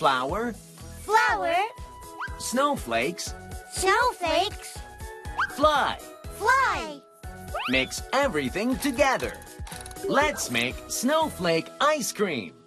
Flour. Flour. Snowflakes. Snowflakes. Fly. Fly. Mix everything together. Let's make snowflake ice cream.